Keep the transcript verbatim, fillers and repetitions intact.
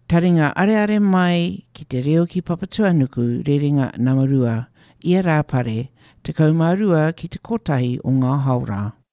Taringa are are mai ki te reo ki Papatuanuku rerenga Namarua, ia rā pare, te kaumarua ki te kotahi o ngā haura.